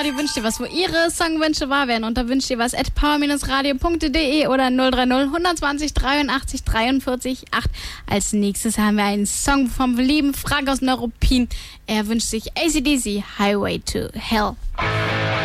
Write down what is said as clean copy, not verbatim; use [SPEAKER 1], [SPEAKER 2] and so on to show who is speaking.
[SPEAKER 1] Radio wünscht dir was, wo ihre Songwünsche wahr werden. Und da wünscht dir was at power-radio.de oder 030 120 83 43 8. Als nächstes haben wir einen Song vom lieben Frank aus Neuruppin. Er wünscht sich AC/DC, Highway to Hell.